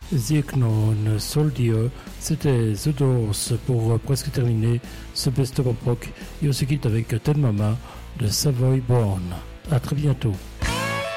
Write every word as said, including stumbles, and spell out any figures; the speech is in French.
Zieknon Soldier, c'était The Doors pour presque terminer ce best-of rock et on se quitte avec Ted Mama de Savoy Born. À très bientôt.